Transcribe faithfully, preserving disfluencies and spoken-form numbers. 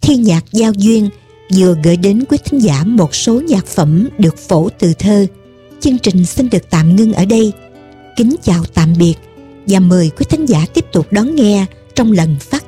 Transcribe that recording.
Thiên nhạc giao duyên vừa gửi đến quý thính giả một số nhạc phẩm được phổ từ thơ. Chương trình xin được tạm ngưng ở đây. Kính chào tạm biệt và mời quý thính giả tiếp tục đón nghe trong lần phát